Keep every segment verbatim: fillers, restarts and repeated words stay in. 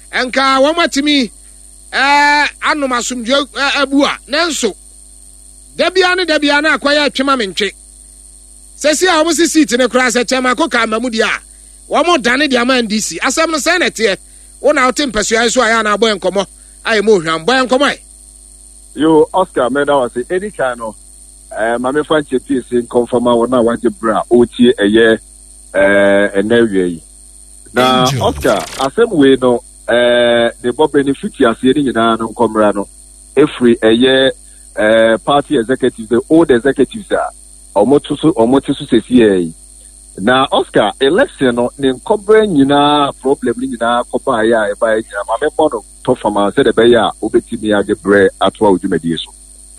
enka wo matimi eh anom asomdwe abua nenso dabia ne dabia na akwaya atwema mentwe sesi a wo sisi tine kura se chema ko ka mamudi a wo mo dane dia man D C asem no senate wo na wote mpasua so aya na aboy nkomo aye mo hwan boy nkomo ai yo Oscar meda was any channel eh mame fanche piece confirm wa na waje bra otie eye eh enawie na Oscar asem we no eh the bob benefit ase ni nyina no nkomra no every eye eh party executives the old executives are omotusu omotusu sesi na Oscar election no ne nkomra nyina problem ni nyina koba ya e ba nyina mame bono to fama se de be ya obetimi age bre atwa odumadi so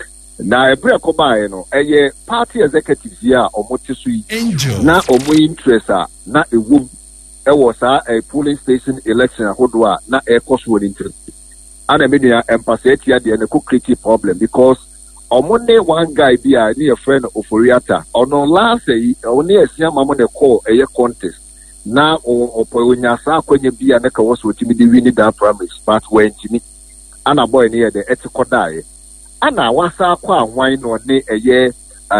na ebre koba no eye party executives ya omotusu yi na omo interest a na ewum e was a polling station election ahodo a na e cost won interest ana me dia empathy ya de na ko create problem because omonde one guy bi a ne friend Oforiata ono last yi oni esia mamo ne call eye contest na oponya sa akwanya bi a na ka woso timi de win that promise but when timi ana boy ne de etikodae ana wasa akwa anwan no ne eye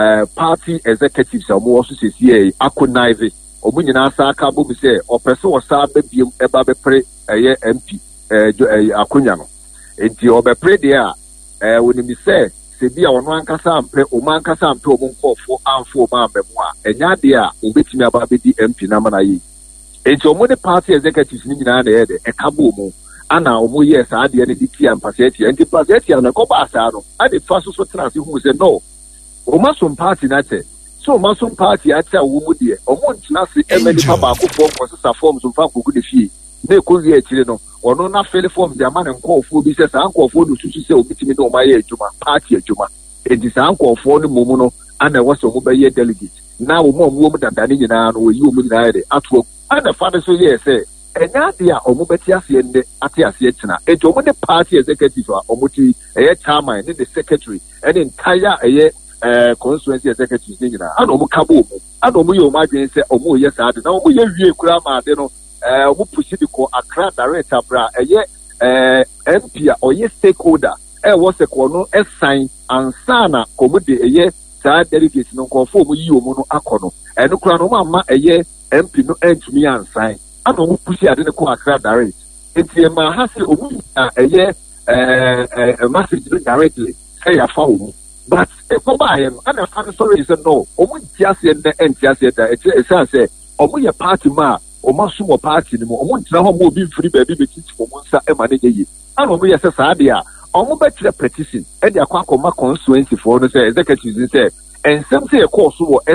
party executives a mo so sesi akonive omunyina asa aka bo bi se opese wo sa ba biem eba be pre eye M P eh akonya no enti obe pre de a eh woni mi se se bia wono ankasa ampe o man ankasa ampe o nkofo amfo o ma bemu a enya de a obetimi aba be di M P na mana yi enti omo de party executives ni nyina na ye de e kabo mu ana omo ye sa de ne di ti ampase ati enti pase ati na ko ba sa no ade fa so so trans hu se no o ma so party na te so ma so party ati a wo mu de omo ntina se emedi pa ba ko form ko sa form so fa ko de fie na ko wi akire no ono na fill form de ama ne nkofo bi se sa nkofo do susu se obitimi de o ma ye adwuma party adwuma edi sa nkofo no mumu no ana wo so mo ba ye delegate na wo mo mo dada ne nyina no wo yi wo mu nyina de ato ana fa de so ye se enya de a omo beti ase nde ate ase kina eti omo de party executive a omo ti eye chairman ne the secretary and entire eye eh constituency executive ni nyina ana omo kabo omo ana omo ye omo adwen se omo ye sa de na omo ye wie kura ma de no eh omo pushi de ko Accra director bra eye eh M P a oye stakeholder eh wo se ko no e sign ansana komo de eye sa delegate no ko fo omo yi omo no akono eno kura no ma eye M P no entumi ansign ana omo pushi ade ne ko Accra direct enti e ma ha se omo eye eh eh message directly say ya fa omo but e ko ba ye ana fa sorry say no omo ntiase ne ntiase da e say say omo ye party ma omo sumo party ni mo omo ntina ho mo obi free baby be titi for monsa e manage yi ana omo ye say sa de a omo be tire petition e de akwa akoma constituency for no say executive say ensem say e course wo eh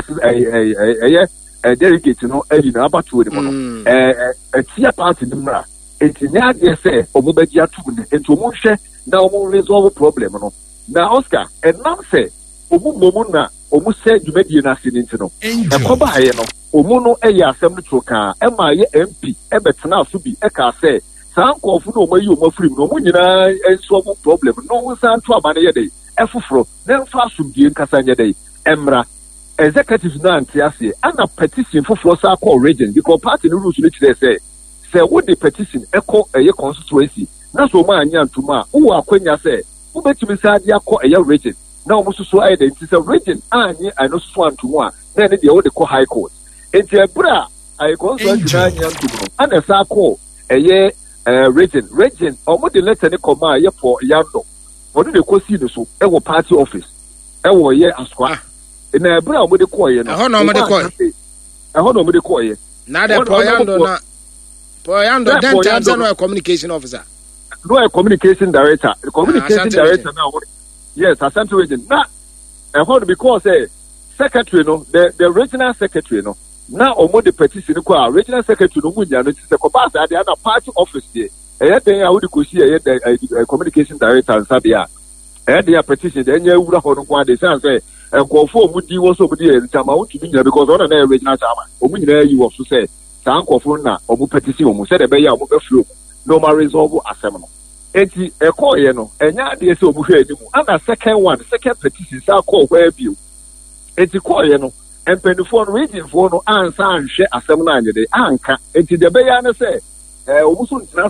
eh eh delegate no e na abatu ni mo no eh eh tia party ni mra etinya de say omo be gi atum ne enti omo hwe na omo resolve problem no na Oscar enam say omo momo na omo say dwumadi na ase ni ntino e ko ba ye no omo no eye asem no troka e ma ye M P e betena aso bi e ka say sankofu no omo yi omo free no omo nyina enso omo problem no wo san to abane ye dey e foforo na mfa asomdie nkasa nye dey emra executive na antiase ana petition foforo sa call region because party no rules no kire say say wo the petition e ko eye constituency na so ma anya ntuma wo akwanya say wo betimi sa dia ko eye region na omo so aye dey say region anyi I no so antumu a na ne dey wo dey ko high court enti ebra I constituency na anya ntumu ana sa call eye eh region region omo de letter ne koma ye for yando odo de kosi ne so e wo party office e wo ye aswa na ebra omo de ko ye no ho na omo de ko e ho na omo de ko ye na de for yando na for yando then times no communication officer no a communication director the communication director now yes Asante region na e ho because eh secretary no the the regional secretary no na omo de petition ko a regional secretary no munya no se ko pass ade na party office there eh den ya wudi ko si eh the communication director sabe ya eh the petition den ya wura ho no ko ade say say enkofo omu di wo so omu di e chama wo tu nyina because ona na regional chama omu nyina yi wo so say san enkofo na omu petition omu say de be ya omu be flow no ma resolve asem no enti e call ye no enya ade say omu hwe edimu ana second one second petition sa call where bi enti call ye no empenifo no region fo no ansa anhwe asem na anyede anka enti de be ya na say eh omu so ntina se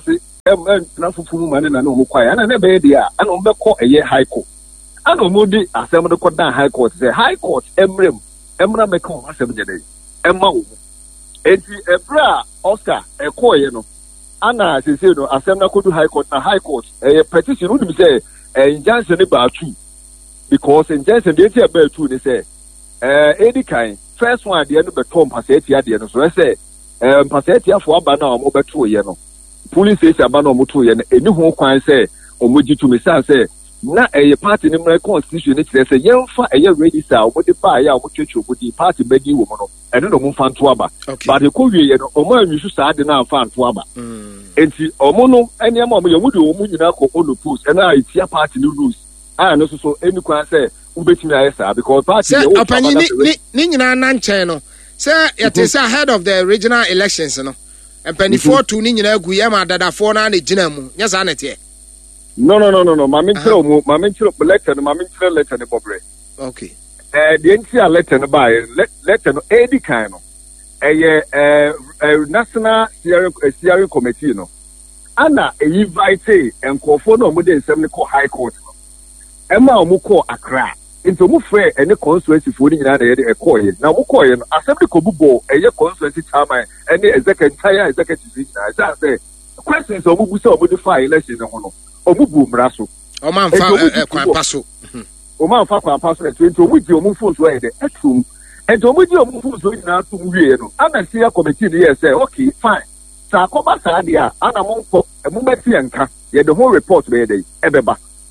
em em na fufu mu mane na no mu kwai ana na be dia ana o be ko eye high court ana mo di asem de ko dan high court say high court emrem emra me ko asem je dey emma wo enti ebra Oscar e ko ye no ana se se no asem na ko do high court na high court eye petition wo dim say injunction ba two because injunction dey tie ba two ni say eh edi kan first one dey no be tom paseti ade no so say eh paseti afo aba na o beto ye no police station aba na o moto ye no eni ho kwan say o moji to me say na eye party ni mra constitution ni kire say yemfa eye register o mode ba ya o twetwe obodi party bedi wo mo no eno no mo fa nto aba but e ko wie ye no o ma anwisu saa de na fa nto aba enti o mo no ene ma o mo ye mu de o mu nyina ko ono post ena itia party ni rules ah no so so eni kwan say ubetimi aye saa because party say opanyi ni ni nyina na nchen no say it is ahead of the regional elections no empani four two ni nyina agu ye ma dada four na na gina mu nya saa nete no no no no no mama ntiro mu mama ntiro letter no mama ntiro letter ne bobre okay eh the ntiro letter no by letter no edi kan no eh eh national steering steering committee no ana e invite enkofo no mo de nsem ne ko high court no ema o mo ko Accra into mo frɛ ene constituency fo ni nyina na ye de ekoye na mo koye no assembly ko bubo eye constituency chairman ene executive entire executive nyina say say questions o mo bu say o mo defy election ho no o mo bu mra so o man fa kwan paso o man fa kwan paso twenty o mo di o mo phone so e de etum and o mo di o mo phone so nyina so mu wie no ana sia committee ni say okay fine sa ko ba sa dia ana mo nko mo meti enka ye the whole report be dey ebeba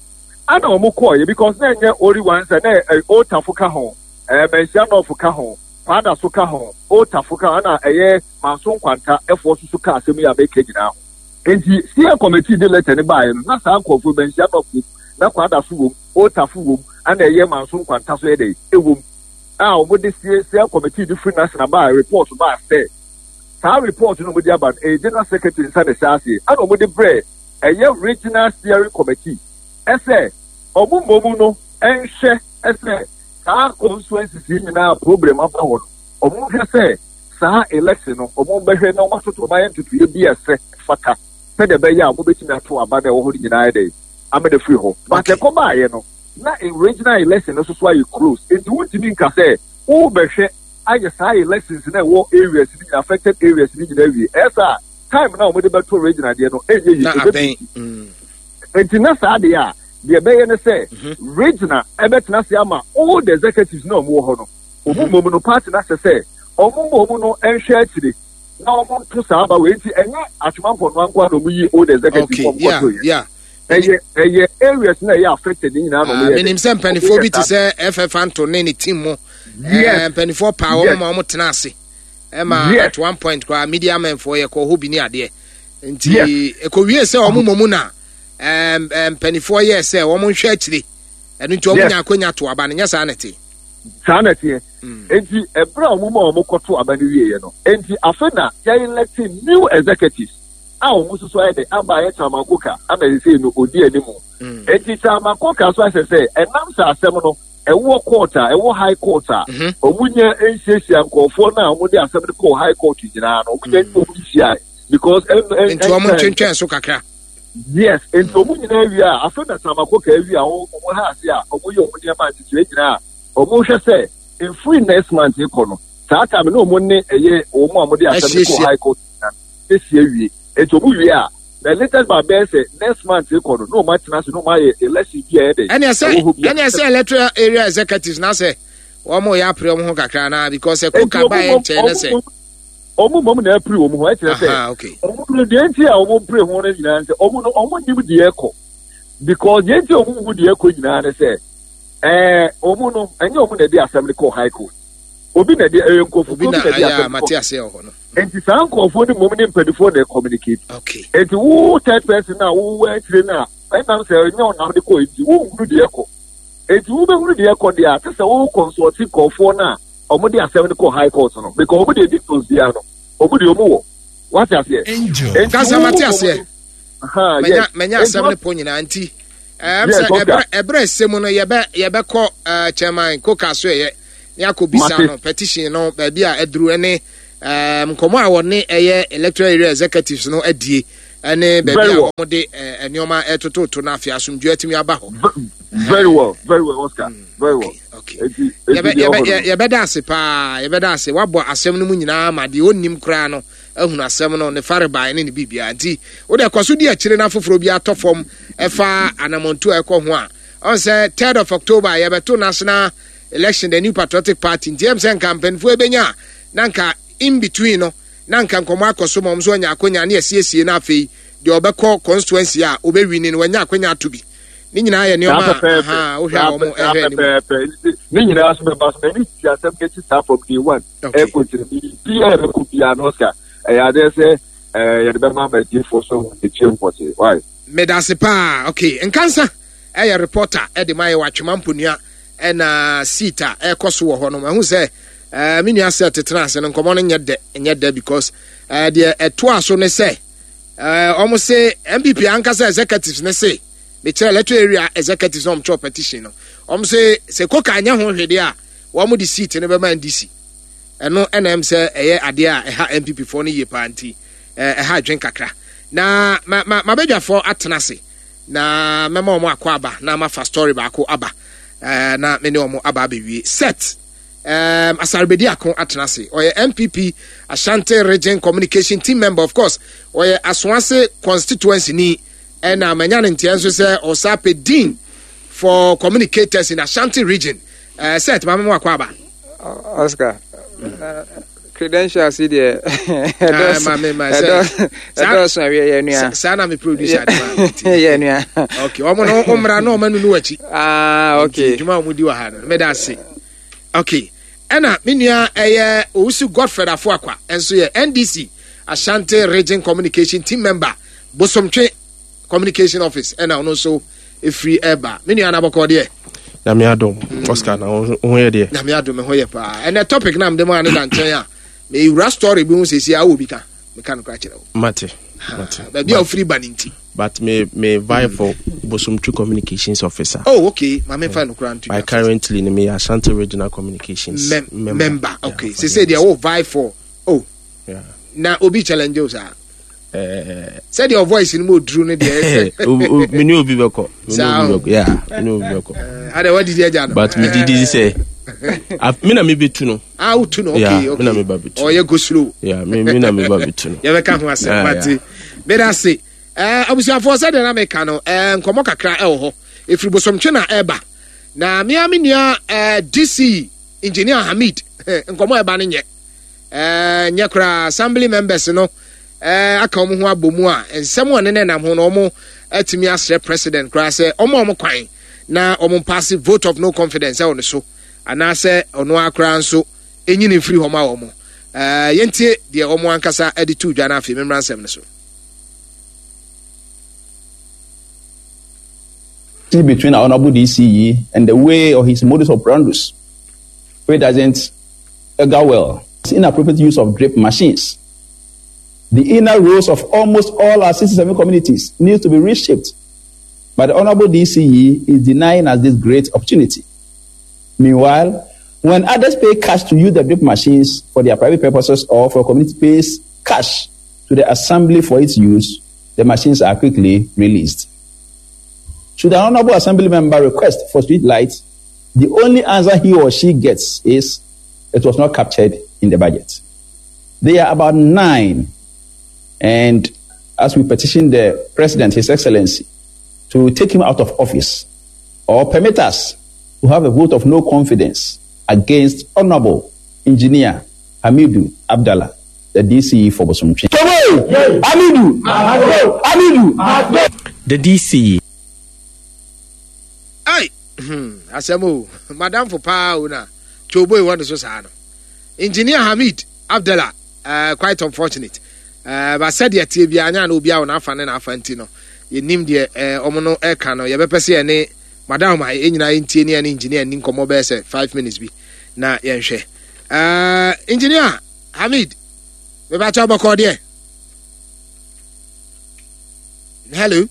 ana omo call you because na nye ori one say na o tafuka ho eh mention of ka ho father so ka ho o tafuka ana eye manso kwanta efo so ka asemi ya be kegina ho enti sia committee de letter ne bae no na sa nkofo mention of na kwada so wo o tafu wo ana eye manso kwanta so e dey ewom ah omo de sia sia committee de free national bae report ba say sa report no mo di about a general secretary inside the chassis ana omo de bre eye regional steering committee ese obu momu no enhwe ese sa constituency si na problem aba ho obu hwe se sa election no obu behwe na omo toto ba yentutu ye bi ese fata se de be ya obu betimi ato aba na wo ho nyina dey amede free ho but e ko ba ye no na in regional election no so so you close into wutimi nka se wo behwe aye sa elections na wo areas ni affected areas ni nyina wi esa time na omo de beto regional dey no enye yi mm enti na sa de ya the be ne say regional ebetna se ama all the executives no mo ho no obu momu no party na se say omu momu no enhwe akire na omu to sa ba we enti enye atwampo no anko no mu yi all the executives from Koto yeah eye eye areas na ya affected ni na no mo ye menim sem penifo bi ti say F F Anto ne ni team mo eh penifo pa wo mo mo tena ase e ma at one point kwa media men for ye ko hobi ni ade enti e ko wie say omu momu na um um penifo ye say wo mo hwe akire enu nti omu nya akonya to aba nya sa nete sa nete enti ebra omu ma omu koto aba ni wie ye no enti afena ya electing new executives a omu so so ede aba ye chamakoka aba ye say no odi animu enti chamakoka so ase say enam sa asem no ewo court a ewo high court a omu nya enhyehyia nkofo na omu de asem de ko high court nyina no omu nya omu hyehyia because enti omu twentwen so kakra. Yes, and so many area, I feel that some of the area, or has ya, or we are going or Moshe say, in free next month, you know, that time no money a year or more money as a high court this year. And so we are the latest by Bear say next month, you know, no much national, no my election year. And I say, and I say, electoral area executives now say, one more ya pre Hoka because a cook by and omu momu na pre omu ho akire say ah okay omu de enti a omu pre ho na nyina say omu no omu nim de ekọ because de enti omu wu de ekọ nyina na say eh omu no enye omu na de assembly call high court obi na de enkofu obi na ya Matias e ho no enti san enkofu ni momu ni mpedifo na communicate okay enti wu third person na wu wa akire na I na say enye ona de ko enti wu wu de ekọ enti wu be wu de ekọ de a say wu consult enkofu na omo de assembly call high court no because omo de dictos dia no omo de omo wo what you say and kasa Matias e aha menya menya assembly po nyina anti em say ebra ebra semu no ye be ye be ko chairman koka so ye yakobisa no petition no ba bia eduru ene em komo a woni eye electoral area executives no adie ene baby a mo de enioma etoto to na afia asumdwe atimi aba ho. Very well, very well, Oscar. Very well. Okay. Ye be da ase pa, ye be da ase wabo asem no mu nyina ma de onnim kra no ehunu asem no ne fare bai ne ne bibia nti wo de kwaso di akire na foforo bi atofom efa anamontu ekọ ho a on say third of October ye be to national election the New Patriotic Party nti em say campaign fu ebenya nanka in between no nanka nkomo akoso mom so nya akonya na esiesie na afei de obekọ constituency a obewini no wanya akonya atobi ni nyina ye ne oma aha wo hwa wo ehwe ni ni nyina aso be bas be ni ti asem ke ti start from day one e ko ti bi e be ku bia no Oscar e ya de say eh ya de be ma be di for so the change for say why medasipa okay enkansa e ya reporter e de mai wa twemamponua e na sita e koso wo ho no ma hu say eh me nua say tetena ase no nkomo no nye de nye de because eh de eto aso ne say eh omo say M P P ankasa executives ne say me chere electoral area executives on chop petition no omo say se koka anya ho hwede a wo mo di seat ne be man D C eno N M say eye ade a e ha M P P for no ye panti eh e ha dwen kakra na ma ma bedwa for atena se na mema omo akwa aba na ma fa story ba ko aba eh na me ne omo aba be wi set um asarbedi akon atena se oye M P P Ashanti Region Communication Team member of course oye Aswase constituency ni and na manya ntianso say osape dean for communicators in Ashanti region uh, set mama mo akwa aba Oscar uh, credentials there ah mama ma say that's why we nua sana me producer yeah nua okay omo no omra no manu no wachi ah okay juma mu di wa ha no me da say okay ena me nua eye Owusu Godfred Afo Akwa enso ye N D C Ashanti Region Communication Team member Bosomtwe Communication Office and now also a free eba. Many are about there. Namiado, Oscar, now where there. Namiado, Mehoyapa. And the topic now, the man and China. May you story boom says, I will become mechanical. Mate, Mate, be a free banning. But may may vie for Bosomtwe Communications Officer. Oh, okay. My main final grant. I currently in the Ashanti Regional Communications Mem- member. member. Okay. They say they are all vie for. Oh, yeah. Now, Obi challenges are. Uh, said your voice in mood drew ne there. Me knew be beko. Yeah, me knew be beko. Ade what did you But me did say. Me na me be tuno. Ah, tuno. Okay, okay. Me na me ba be tuno. Oh, you go slow. Yeah, me me na me ba be tuno. You be kan ho ase, but me da say. Eh, abusia for said na me kan no. Eh, nkomo kakra e wo ho. Efiri Bosomtwe na eba. Na me ami nua eh D C engineer Hamid. Nkomo eba ne nye. Eh, nyakra assembly members no. Eh aka omo ho abomu a ensem one ne nam ho no omo atimi asre president kra say omo omo kwan na omo pass vote of no confidence e on so ana say ono akra nso enyi ne free homa omo eh yentie de omo ankasa editu dwa na afi memra nsem ne so between our honorable D C E and the way or his modus operandi where doesn't go well. It's inappropriate use of drip machines. The inner rows of almost all our sixty-seven communities need to be reshaped. But the Honorable D C E is denying us this great opportunity. Meanwhile, when others pay cash to use the drip machines for their private purposes or for community pays cash to the assembly for its use, the machines are quickly released. Should an Honorable Assembly member request for street lights, the only answer he or she gets is it was not captured in the budget. They are about nine. And as we petition the President, His Excellency, to take him out of office or permit us to have a vote of no confidence against Honorable Engineer Hamidu Abdallah, the D C E for Bosomtwe. Hamidu! Hamidu! The D C E. Hey! Asemo, Madam for Pauna, Choboy one so sana. Engineer Hamid Abdallah, uh, quite unfortunate. Uh, but said yet be anya no bia na afa ne na afa ntino ye nim de eh omo no e ka no ye bepese ne madam ma enyina ntie ne engineer ni nkomo be say five minutes bi na ye nhwe uh engineer Hamid we ba cha boko de hello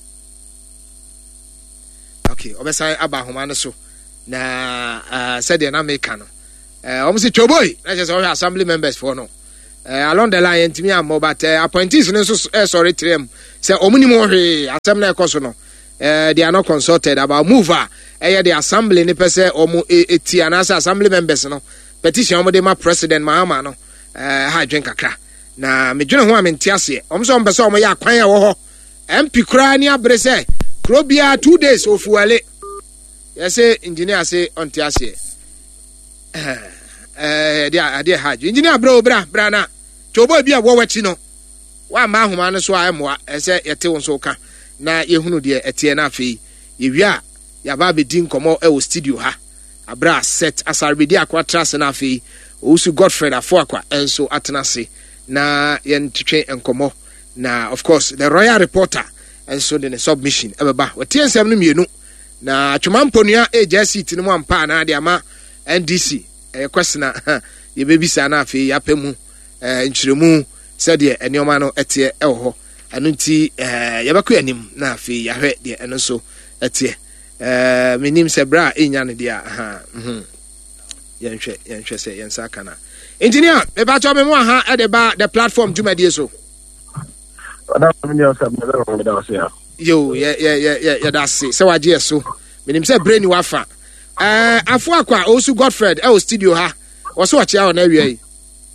okay obesai aba homa no so na uh said na me ka no eh omo se choboy na je say assembly members for no uh, along the line ntimi am but uh, appointees no so uh, sorry trem say omuni mo hwe atem na ekoso no uh, they are not consulted about mover eh the assembly ni pese omo eti anasa assembly members no petition omo de ma president Mahama no eh ha dwen kakra na medwene ho amenti ase omo so omo pese omo ya kwan ya wo ho M P kra ni abre se krobia two days ofuale yes engineer say onti ase eh eh dia dia ha engineer bro bra bra na chobo bia wo wachi no wa ma ahoma no so amoa ese yete won so ka na yehunu de etie na afi yewia ya ba be din komo e wo studio ha abra set asarbedi akwa trase na afi osu Godfred afo akwa enso atenase na yentwe enkomo na of course the royal reporter enso de submission ebeba watie nsem no mienu na atwemamponua agency tinu ampa na de ama N D C e kwesena ye bebisa na afi yapemu eh nchiremu sede enioma no etie e wo ho anu nti eh yebekọ anim na afi yahwe de eno so etie eh menim se bra enya ne dia ha mhm yenhwe yenhwe se yensa kana engineer me ba cho me mo ha e de ba the platform jumadi so ada me ya sa me da me da se ya yo ye ye ye ye da se se waje so menim se brain wafa eh afo akwa osu Godfred e o studio ha wo so wache ha na wi yi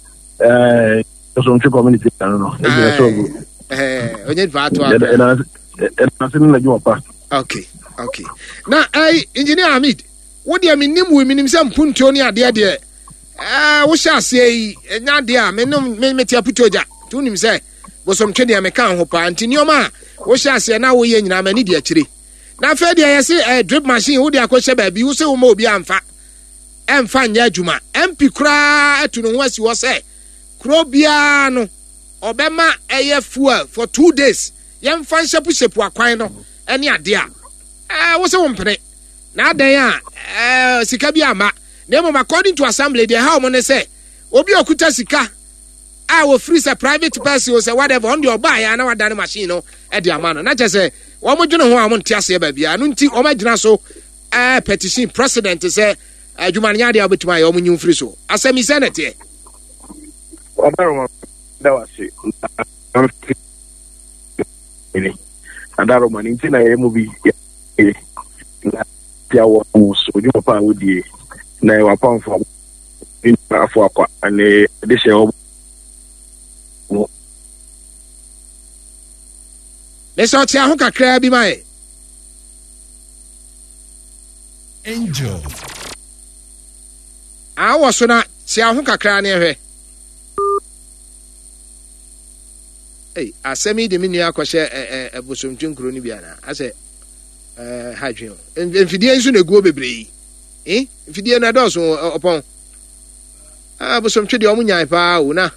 eh so nchi community no no e so eh onye va to ena ena sin na juwa okay okay na ai engineer Hamid wo de menim wo menim se mpuntuo ni ade ade eh wo sha ase yi enya de a menom me tia putoja tunim se bosom twede ya meka ho pa antinioma wo sha ase na wo ye nyina mani de akire na fa de ya se eh, drip machine wo de akɔhye ba bi wo se wo ma obi amfa emfa nya adwuma M P kra etu no ho asi wo se kro bia no obema eye fuel for two days yemfa nshepu shepu akwan no ene ade a eh wo se wo mpene na adan a eh sika bia ama na mo according to assembly they how mo ne say obi okuta sika a wo free say private person say whatever on your buy ya na wadane machine no e de ama no na che say wo mo dwene ho a mo ntiase ba bia no nti o ma gina so eh petition president say adwuma nya de obetuma ya o mo nyum free so asemi senate Adaro da wasi ini adaro mani ntina ye mu bi na ya wo so ju pa wodi na e wa pa mfo ni afo akwa ane de she o le so ti ahun kakra bi mai Angel awo so na ti ahun kakra ne hwe Hey, asemi de minu akɔhye eh eh bosomtwe nkro ni bia na ase eh hadwen mfidie nso na guo bebree eh mfidie na dɔso opon ah bosomtwe de omunyai pa o na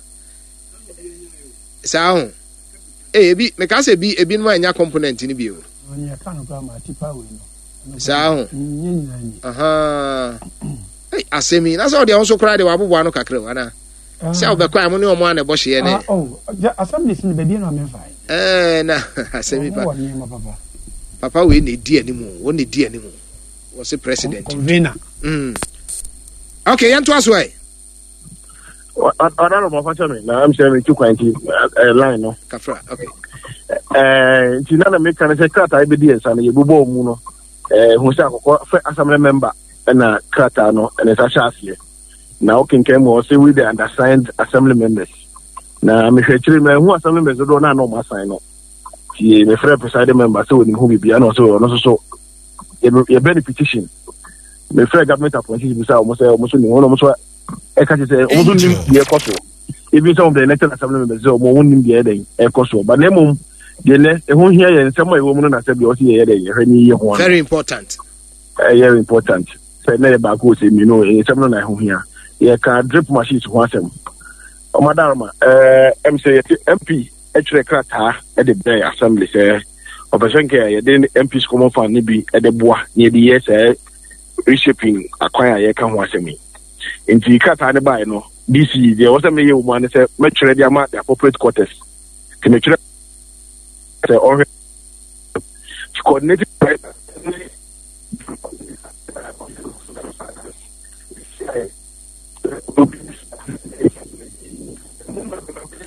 saa ho eh ebi me ka se bi ebi no anya component ni bi o onya kan ko ma tipa we no saa ho nyanyani aha hey asemi na so de onso kra de wabobo no kakra wana se obekwa mo ne omo ana bo hye ne ah oh assembly sin be bi no me fai eh na asemi pa papa papa we ne di animu wo ne di animu wo se president convener mm okay yanto aso ai adaro mo fa chame na am say me tu kwanti line no kafra okay eh ntina na me kan say krata e be di ensa na ye bobo mu no eh hu say akoko assembly member na krata no ene sa shasie na okin kem wo say we the undersigned assembly members na me hwechiri me hu assembly members do na no ma sign no tie me frɛ presiding member say we hu bibia no so no so so ye petition me frɛ government appointees bi say o mo say o mo so ni wono mo so e ka say o mo so ni ye koso even some of the elected assembly members say o mo won ni ye den e koso but na mum de ne e hu hia ye nsɛm a e wo mu no na say bi o say ye den ye hwɛ ni ye ho very important eh very important say na ye ba ko say mi no e nsɛm no na e hu hia ye ka drip machines ho asem o madam eh M C M P actually krata e de bay assembly say operation care ye de M Ps common fund ni bi e de boa ye de yes eh reshaping akwan ye ka ho asem nti krata ne bay no D C there was a me ye wo an say me twere de ama the appropriate quarters ke me twere say or coordinated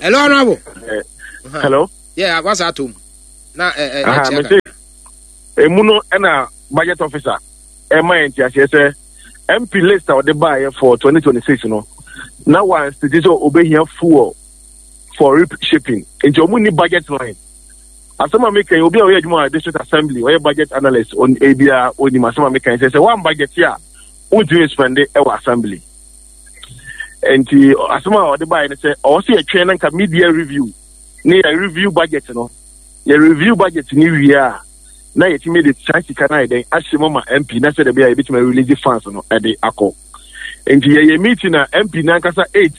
Hello, Honorable. Uh, hello. Yeah, what's that to? Na eh eh. Emuno ena budget officer. Ema enti ase say M P list of the buy for twenty twenty-six no. Now one institution obey here full for shipping. Into omu budget line. Asama make you be aware juma district assembly or budget analyst on A B A on the masama make say one budget here. Who do you spend it our assembly? And the asama or the buy say or see a train and media review. Near a review budget no. Your review budget new year. Now you made it chance can I then ask mama M P na say the be a bit my release funds no at the ako. And the meeting na M P na kasa eight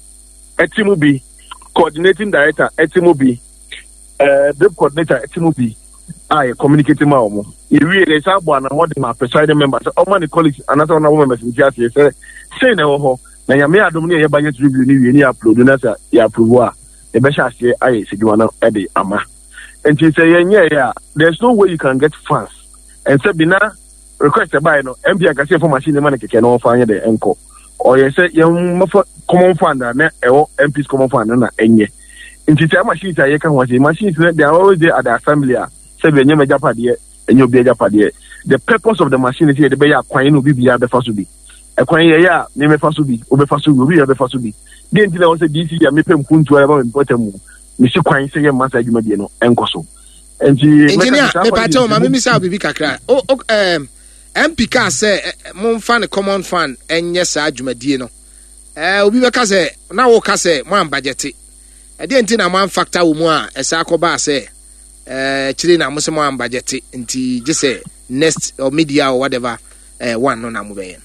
Etimubi coordinating director Etimubi uh the coordinator Etimubi I communicating ma omo. You really say abo na more my presiding members o man colleagues another one members in just say say na ho na ya me adom ne ya budget review ni we ni upload na say ya approve a e be sha say aye sidwa na e dey ama. And she say, yeah, yeah, there's no way you can get funds. And so, Bina request a buy no M P can say for machine money can no find the enco. Or you say, young common fund and M P's common fund and any. And she say, machines are you can watch machines, they are always there at the assembly. Say, when you make a party and you'll be a party. The purpose of the machine is here to be a coin will be the first to be. A coin, yeah, name first to be, over first to be, over first to be. Then I was a D C, I make them come to ever important. Mister Quine say master you may be no encoso. Engineer, me pato ma me misa bibi kakra. O um M P ka say mon fan common fan enye sa adwumadie no. Eh obi be ka say na wo ka say mo am budget. E de enti na man factor wo mu a esa akoba say eh chiri na mo se mo am budget enti je say next or media or whatever eh one no na mo be.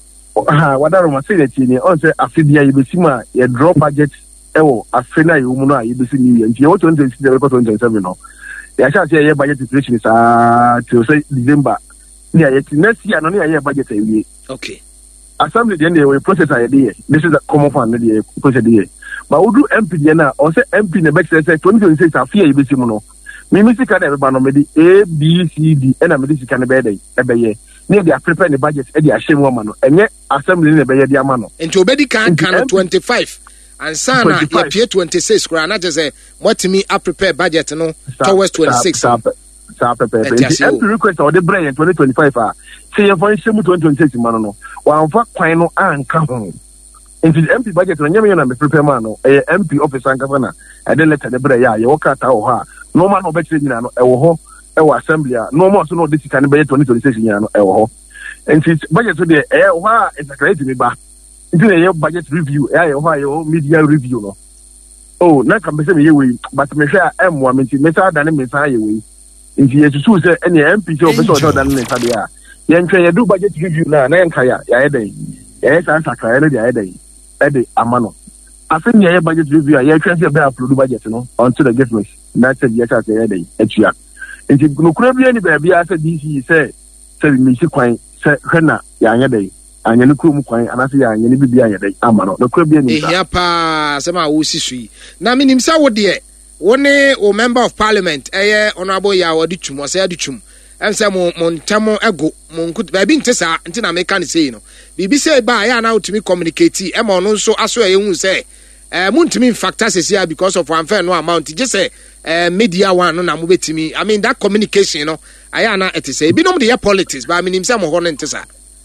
Ah wadaro ma say the ni on say afibia you be sima ye draw budget ewo afena you mu no a you be see new year. Nti you twenty twenty-seven no. Ya sha say ye budget situation is ah till say December. Near next year no near budget e. Okay. Assembly then they will process a day. This is a common fund the process day. But we do M P na or say M P na back say twenty twenty-six afia e be see mu no. Me me sika na be no me di A B C D and na me di sika na be dey e be ye. Near they are preparing the budget e dey ahye mu ma no. Enye assembly na be ye dey ama no. Enti obedi kan kan twenty-five. And sana ya P twenty-six kura na just say what me a prepare budget no towards twenty-six. Sa sa prepare. M P request or the brain twenty twenty-five ah. Say you for shemu twenty twenty-six man no. Wa fa kwan no anka ho. Into M P budget no nyame na me prepare man no. Eh M P officer anka na. E dey letter the brain ya ye work out ho ha. No man no be tire nyina no e wo ho. E wo assembly a no more so no this can be twenty twenty-six nyina no e wo ho. Into budget so dey eh ho a integrate me ba. Into your budget review, yeah, your media review, no. Oh, not can be say we, but me share M one, me say than me say we. If you to say any M P job better than me say there. Yen try do budget review na na nkaya, ya dey. Ya say answer ya dey ya dey. E dey amano. Afin your budget review, ya try say be upload budget no onto the government. Na say ya say ya dey. Etua. Nti no kura bi ani ba bia say D C say say me si kwan say hena ya nya dey. Anya no krom kwan anase ya anya ne bibia anya dey ama no no kura bi ani ehia pa sema wo sisui na minim sa wo de wo ne o member of parliament eye honorable ya wo de twum say de twum em say mo mo ntamo ego mo nkut ba bi ntesa nti na meka ne sei no bibi say ba ya na utimi communicate e ma no nso aso ye hu say eh mo ntimi factor say because of one fair no amount just say eh media one no na mo betimi I mean that communication no aya na it say bi no de politics ba minim say mo ho no ntesa.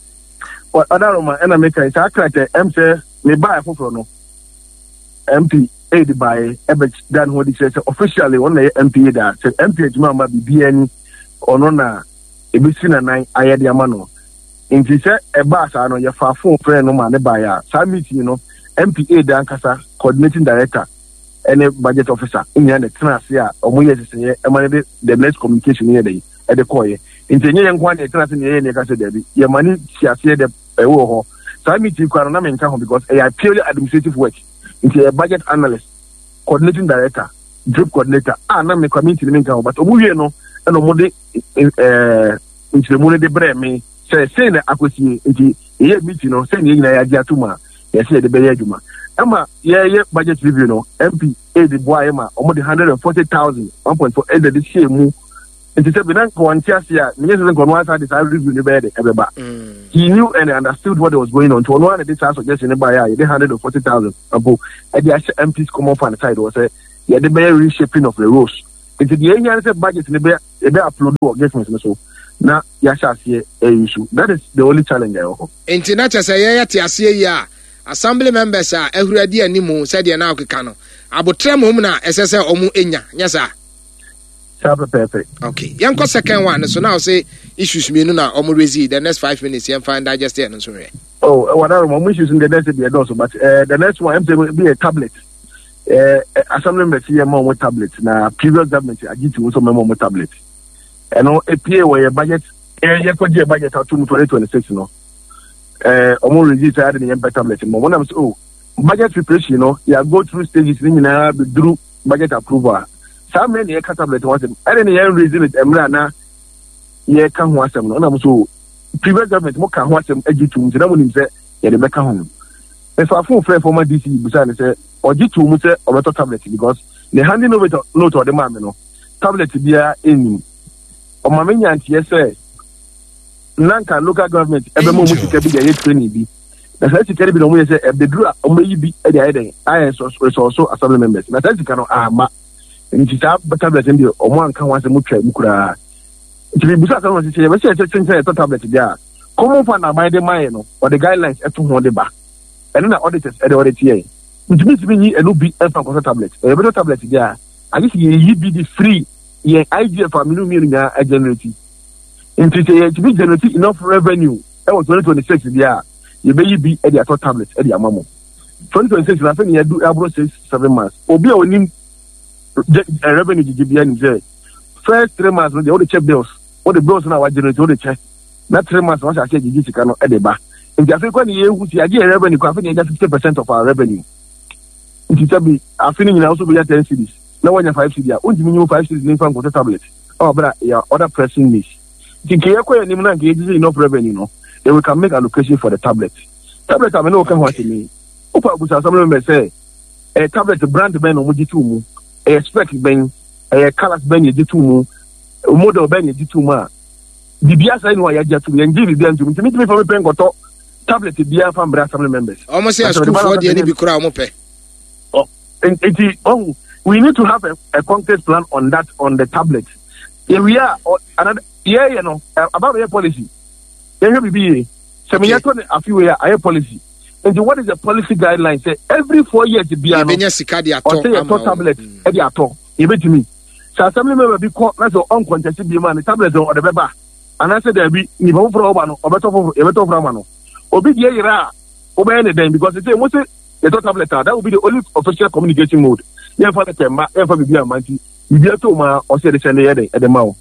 What other Roma and America is accurate. M say me buy for no M P aid by Ebert than what he says officially on the M P that said M P Mama B N or nona a bit seen a nine I had the amano. In she said a bass I know your far phone friend no man by a some meeting, you know, M P A Dankasa coordinating director and a budget officer in the class here or more years say the next communication here day at the core. In the young one, a class in the area, I said, your money she has said the oh, so I meet you because a purely administrative work into a budget analyst, coordinating director, drip coordinator, ah, not me community in income, but we know and omode uh into the money de bre me say say na akosi into a meeting no say na ya dia tuma ya say de be ya juma ama yeah yeah budget review no M P A the boy ma omode one hundred forty thousand one point four end the share mu And he said, "We don't go on Tiasia. Me just go one side. This I review the bed. Everybody. He knew and understood what was going on. To one of this house just in the buyer, they hundred or forty thousand. Abu, and the M Ps come off on the side was say, yeah, the bear reshaping of the roads. Into the area budget in the bear, the bear upload or get me so. Now, Yasha see a issue. That is the only challenge I have. International say ya Tiasia ya. Assembly members are every animu said ya now kano. Abu trem na S S L omu enya. Yes sir. Perfect. Okay. Yanko second one. So now say issues me no na omu rezi the next five minutes you find digest it and so on. Oh, what are my issues in the next be also, but uh, the next one will be a tablet. Uh, assembly members here more with tablets. Now previous government I give you also more with tablet. And no a P A where budget eh you could get budget out to twenty twenty-six no. Uh omu rezi say the better tablet. When I'm so budget preparation, you know, you go through stages in na through budget approval. Some many tablet was and any reason it emrana ye can want them. No, so previous government mo can want them ejitum. So that when him say ye the make home. If I phone friend for my D C beside say or jitum say or better tablet because the handing over to note or the man, you know, tablet be in or my many auntie say Nanka local government every moment to be the training be. The first to carry be no say if the draw or maybe at the heading I also assembly members. But that's kind of ah nti sa tablet ndi o mo anka wanse mo twa mu kura nti bi busa kan wanse che be che che che tablet dia common for na by the mind no or the guidelines eto ho de ba eno na auditors e de audit here nti bi bi ni eno bi e fa ko tablet e be tablet dia agi si yi bi di free ye I G F family mi nya a generate nti che ye bi generate enough revenue e was twenty twenty-six dia ye be yi bi e dia tablet e dia amamo twenty twenty-six na fe ni ye do abro six seven months obi a onim revenue G B N say first three months all the check bills all the bills now what generate all the check that three months once I say G G cannot at the back in the African year who see again revenue can finish fifty percent of our revenue it will be I finish also be ten cities now when you five cities only minimum five cities in front of the tablet oh but yeah other pressing needs think you are enough revenue no then we can make allocation for the tablet tablet I mean no can what to me opa busa some members say a tablet brand ben no muji tu a spec ben a colors ben ye ditu mu model ben ye ditu mu a bibia sai no ya jatu ye ngi bibia ntu ntimi timi fa me pen goto tablet bia fa mbra family members almost say school for the any bi kura mo pe oh it oh we need to have a, a concrete plan on that on the tablet here we are or, another yeah you know about your policy then you be so me yato a few year air policy. And what is the policy guideline? Say every four years to be an or say a tablet every at all. You bet me. So assembly member be called that's an uncontested be man the tablet or the beba. And I said there be ni for Obano or better for a better for Mano. Obi yera obey anything because they say most the tablet that will be the only official communication mode. Yeah, for the tema, yeah for be a man. You get to ma or say the Sunday at the mouth.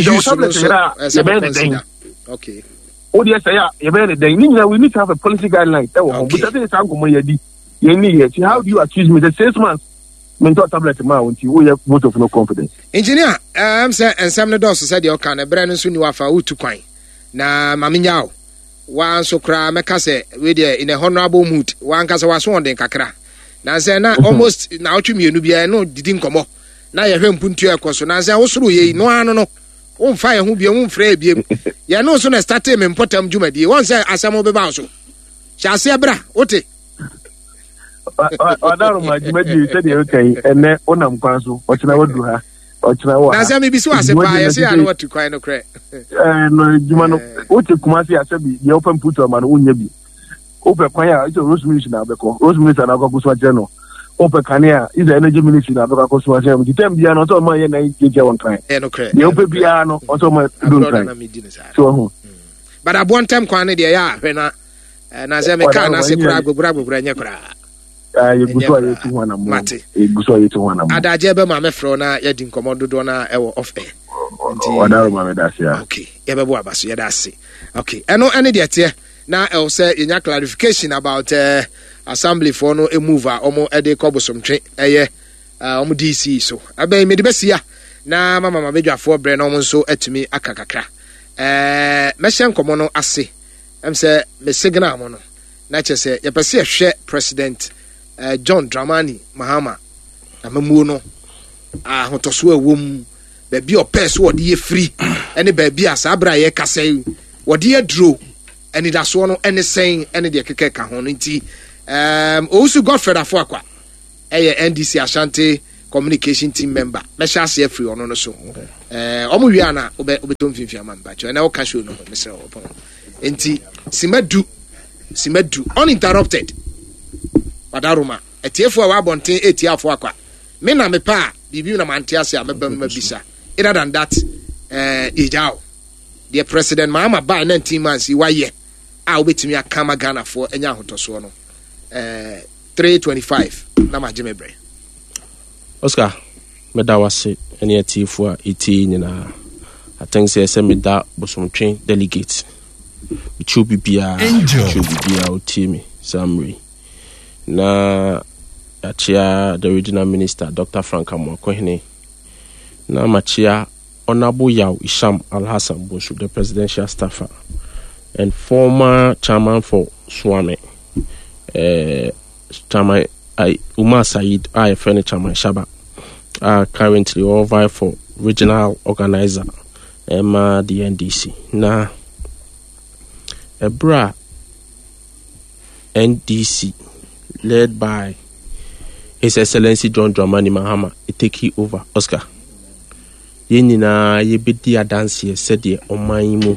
Okay. Oh yes, yeah, we need to have a policy guideline. Okay. But I think it's uncommon. How do you accuse me? The six months, mental tablet amount. You have vote of no confidence. Engineer, I'm saying, and some of those said you can a brand soon you are for to coin. Na Maminyao, one so cry, Macase, with in a honorable mood. One casa was one in Kakra. Now, say, now almost now to me, Nubia, no, didn't come up. Now you haven't put your question. Now, I was through ye, no, I don't know. On fire who be on free be ya no so na start him important jumadi one say asamo be baso sha se bra ote Ọ̀dà ma jumadi say dey okay ene onam kwan so ochina wodu ha ochina wo na say me bi so ase pa ya say anu watu kwan no kre eh no juma no ote kuma say ase bi ye open put ma no unya bi ope kwan ya ito Rosemary na abeko Rosemary na akọ so aje no ope kania is the energy ministry na abeko so aje mo ditem bia no so ma ye na ije one time eh no kre ye ope bia no so ma do time so ho but a one time kwan dey ya hwe na na say me ka na say kura gbogura gbogura nya kura ah ye guso aye tu wana mo e guso aye tu wana mo adaje be ma me fro na ye di nkomo dodo na e wo off air Ọ̀dà ma me da se ya okay ye be bo abaso ye da se okay eno ene de tie na e say ye nya clarification about uh, assembly for no e move a omo e de kobosomtwe eye omo D C so abai me de besia na mama ma bedwafo bre na omo nso atumi akakakra eh me hye nkomo no ase em say me signal mo no na che say ye pese hwe president uh, John Dramani Mahama amamuo no ah hotoso awom baabi ɔpɛ so wɔde yɛ firi ɛne baabi a saa bra yɛ kasa yi wɔde yɛ duro anidasoɔ no ɛne sɛn ɛne deɛ kɛkɛ ka ho no nti um, owusu Godfred Afoakwa ɛyɛ N D C Ashanti communication team member mɛhyɛ ase afiri ɔno no so ɔmo wie ana wobɛtɔ mfimfini ama mbakyɛ ɛna woka show no mesrɛ wɔ pɔn nti simadu simadu uninterrupted wadaroma etiefo a wabɔnten etiafo akwa me na me pa bibi na mante ase a meba ma bisa other than that eh ejao the president Mahama by nineteen months he waye a obetimi akama Ghana for enya ahotoso no eh three twenty-five na majemebre Oscar meda wase ene etiefo a eti nyina I think say say meda bosomtwen delegate bichu bibia bichu bibia otie me samri na achia the regional minister Doctor Frank Amoakohene na machia Honorable Yao Isham Al-Hassan Boshu, the presidential staffer and former chairman for Swame uh, chairman uh, Umar Said I friend chairman Shaba are currently all vie for regional organizer Emma the N D C na Ebra N D C led by His Excellency John Dramani Mahama it take you over Oscar yenina yebedi adanse sɛdeɛ ɔman mu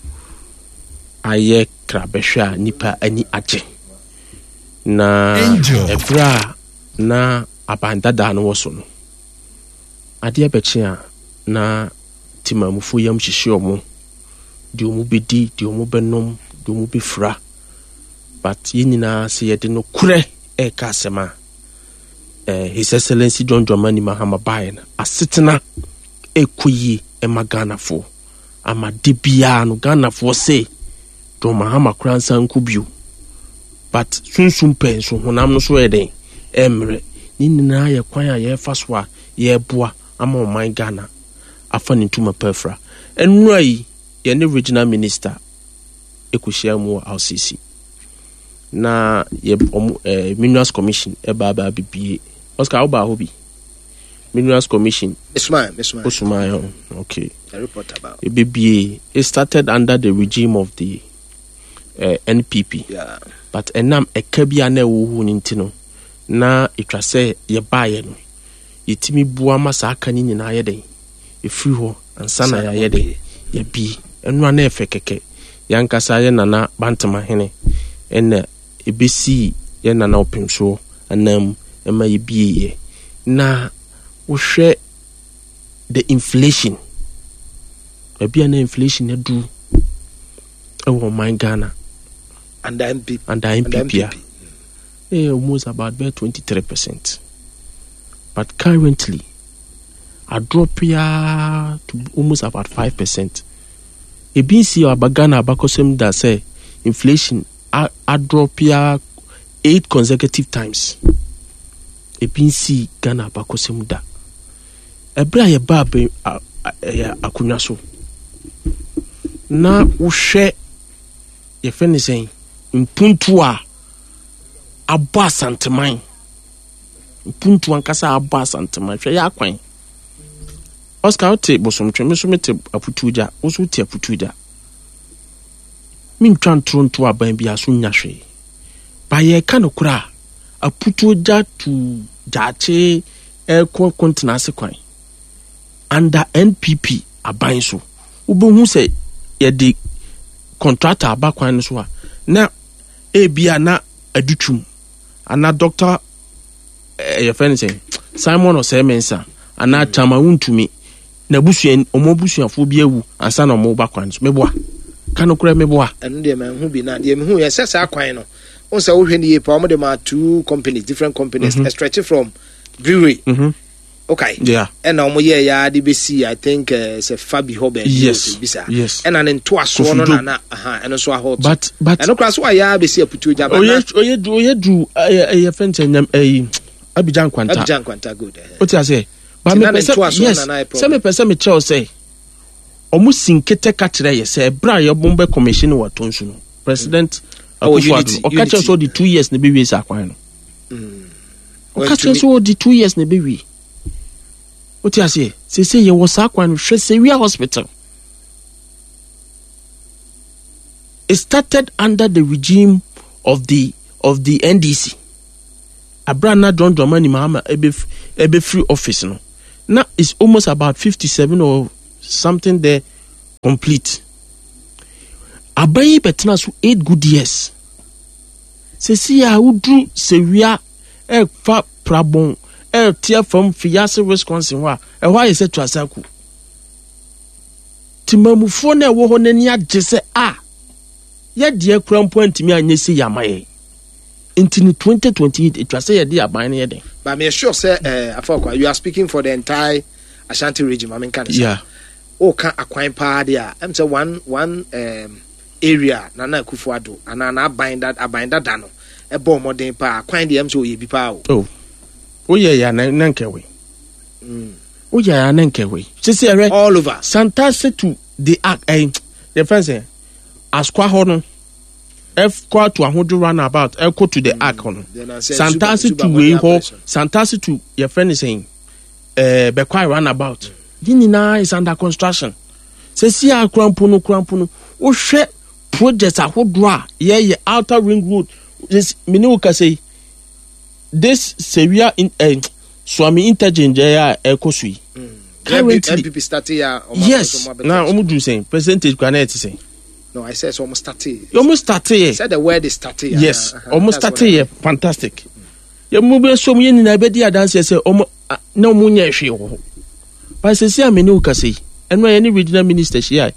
ayɛ krabɛhwɛ nipa ani agye na ebra na abandada no wɔso no adeɛ bɛkye a na timamufo yam hyehye ɔmo de ɔmo bedi de ɔmo bɛnom de ɔmo bɛfra but yenina sɛ yɛde no korɛ ɛka asɛm a His Excellency John Dramani Mahama bae na asetena ekoyi ema Ghana fo ama debia no Ghana fo say do Mahama kransa nkubio but sunsum pen so honam no so yeden emre ni nyina ye kwan a ye fa so a ye boa ama o man Ghana afa ne ntuma pafra enura yi ye ne regional minister ekuhia mu R C C na ye eh, Minerals Commission e ba ba bibie Oscar oba hobi Minerals Commission. Ismail, Ismail. Ismail, okay. A report about it. B B A. It started under the regime of the uh, N P P. Yeah. But enam ekebia na ewu nintino na itwa se ye baye no. Yetimi bua masa aka ni nyina ye den. Efiri ho ansa na ye den. Ye bi enu na efe keke. Yankasa ye nana bantama hene. Ene ebesi ye nana opemso anam ema ye bi ye. Na we share the inflation. Maybe an inflation you do over my Ghana and the M P P and the M P P. Yeah, eh, almost about twenty-three percent. But currently, I drop here to almost about five percent. A B C or Bagana Bakosem that say inflation I, I drop here eight consecutive times. A B C Ghana Bakosem da. Ebra ye ba be akunya so na wo hwe ye fe ne sen mpuntu a abo asanteman mpuntu ankasa abo asanteman hwe ya kwan Oscar ote bosomtwe me so mete aputuja wo so te aputuja min twan tronto aban bia so nya hwe ba ye ka no kura aputuja tu jache e kontinase kwan under N P P aban so ubohu se ye di contractor abakwan so a na e bia na adutum ana doctor eh, ye friend say Simon Osemensa ana chama wuntumi na busuan omobusuafo bi awu ansa na omo bakwan so meboa kanokura meboa enu de me hu bi na de me hu ye sesa akwan no on say wo hwe ni pa omo de ma two companies different companies mm-hmm. stretch from brewery mhm okay yeah and now yeah yeah the B C I think uh, it's a Fabi Hobe yes bisa yes and an into a so no na aha and so a hot but but and no class why yeah be see aputu ja ba oye oye du oye du eh fente nyam eh Abidjan Kwanta Abidjan Kwanta good what you say but me pese yes say me pese me tell say omu sinkete ka kire ye say bra ye bombe commission wa tonsu no president Akufo-Addo o ka so the two years na be wi sa kwan no mm o ka so the two years na be wi What you say? Say say you was akwan Sewia Hospital. It started under the regime of the of the N D C. Abrana John Dramani Mahama ebe ebe free office no. Now it's almost about fifty-seven or something there complete. Abayi betena so eight good years. Se si ya udru Sewia e fa prabon e tia from Fiase Wisconsin wa e wa yese to asaku. Timamufo na wo ho nani agye se a ye de krampo antimi anye se yamaye. Until twenty twenty-eight, it was said, "Dear, by any day." But I'm sure, sir, uh, Afokwa, you are speaking for the entire Ashanti region. I mean, can yeah. Oh, can acquire party? I'm saying one one um, area. Nana Kufuado, and I bind that. I bind that dano. A bomb modern pa. Acquire the M so ye be power. Oh, oh yeah, yeah, nankewe. Oh yeah, nankewe. Just all over. Santase to the act. Eh, the first thing, Asqua Hono. F kwa to ahodo run about echo to the mm. arc on Santasi to we ho Santasi to your friend is saying eh be kwa run about mm. Yinina is under construction se si a krampo no krampo no wo hwe project ahodo a ye ye outer ring road this mini ka say this Sewia in eh, Swami interchange ya echo sui currently M P P started ya yes now omu do saying percentage kwa na say. No, I said it's almost started. You almost started. I said the word is started. Yes, uh-huh. almost started. Fantastic. You move so many in a bed here dance. Say, "Oh, no money show." But say, "I mean, you can say." And when any regional minister here,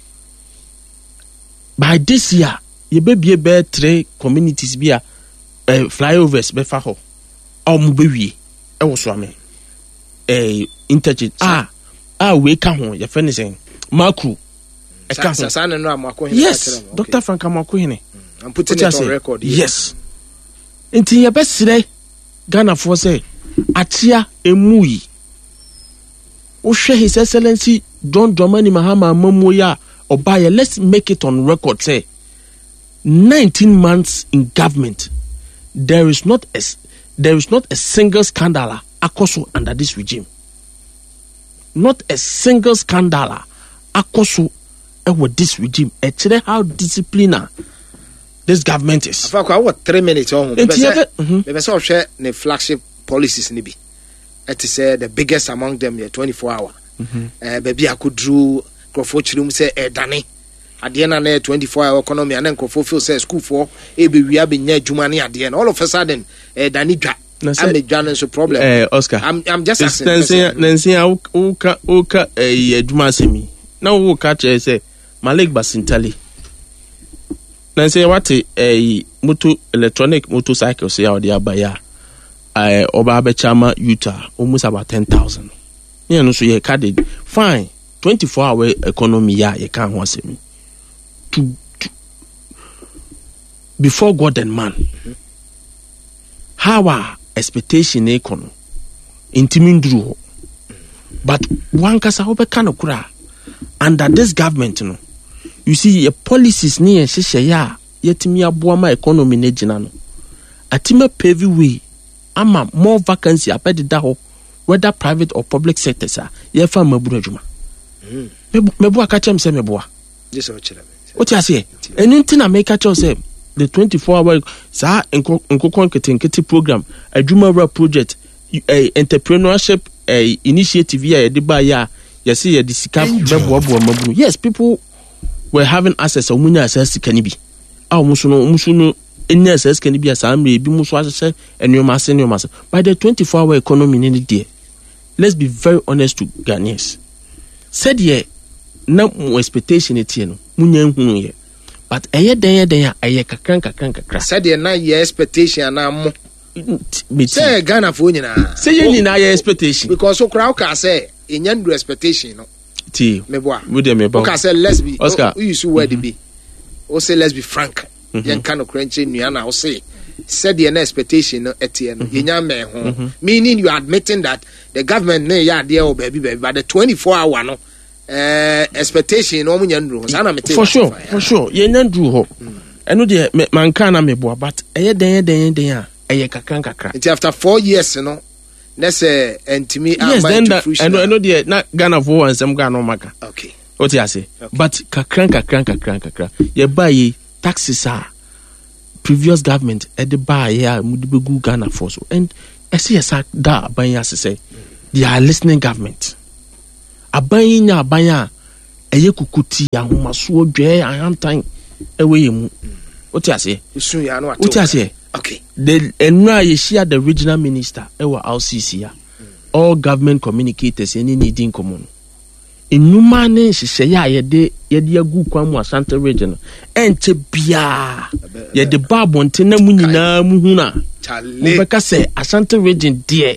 by this year, you be be better three communities be a flyovers be faho. Or mubewi. I was swami. Eh, interchange. Ah, ah, we come home. Your friend is saying, "Marku." Yes, okay. Doctor Frank Amakwene. I'm putting it on record. Yes. Inti your best today, Ghana for say, Achia Emui. Oshe His Excellency John Dramani Mahama Momoya Obaya. Let's make it on record. Say, nineteen months in government, there is not a there is not a single scandal akoso under this regime. Not a single scandal akoso. With this regime, actually, how disciplined this government is. I want three minutes on. Maybe so share the flagship policies in the it is the biggest among them. Yeah, twenty-four hour. Baby, I could drew Crawford room say eh Danny. At the end of the twenty-four hour economy, and then Crawford feel say school for a we have been near Jumani at the end. All of a sudden, eh Danny dra. I'm the Janus problem. Eh Oscar, I'm I'm just asking. Nancy, Nancy, Oka Oka eh Jumasemi. Now who catch eh say. Malik Basintali. Nancy, what a motor electronic motorcycle say out there by ya. I Obabe Chama, Utah, almost about ten thousand. You know, so you carded fine. Twenty four hour economy, yeah, you can't want me. To, to before God and man, mm-hmm. How are expectation econo intimindru, but one kasa hope kind of kura under this government, you know. You see, your policies near Shishaya, yet me a boama economy nejinano. Atima pavy way, ama more vacancy a pedi daho, whether private or public sectors are, ye fa maburajuma. Mebua kachem se mebua. What you say? Anything I make catch say the twenty-four hour sa enko enko nkete program, a Juma project, a entrepreneurship a initiative here, the buy ya, you see the sika mabu. Yes, people were having access to money access can be. Our musuno musuno any access can be as I'm be musu and your master and your master. By the twenty-four hour economy in the day, let's be very honest to Ghanaians. Said ye no more expectation it no munyan ye. But aye day day aye kakran kakran kakra. Said ye na ye expectation na mo. Say Ghana for nyina. Say ye na ye expectation. Because so crowd can say inyan do expectation no. T. Meboa. Would they meboa? Okay, say let's be Oscar. We used to word be. O say let's be frank. Yen kind of crunchy nyana o say. Said the expectation no etienne no. Yenya me ho. Meaning you are admitting that the government ne ya there o baby baby but the twenty-four hour no uh, expectation no munyan do. For sure, for sure. Yenya do ho. Eno de man kana meboa but eye den den den a eye kakran kakra. After four years no Nese entimi yes then that I know I know the na Ghana for one some Ghana maka okay what you say but kakran kakran kakran kakran ye buy taxes are previous government at the buy ya mudibegu Ghana for so and I see yes da abanya say they are listening government abanya abanya eye kukuti ahoma so dwe ahantan ewe yemu what you say usun ya no ato what you say okay the enra ye share the regional minister ewa R C C ya all government communicators any needing common enuma ne hihye ya ye de ye de agu kwamu Asante region enche bia ye de babonte na mu nyina mu hu na obeka say Asante region de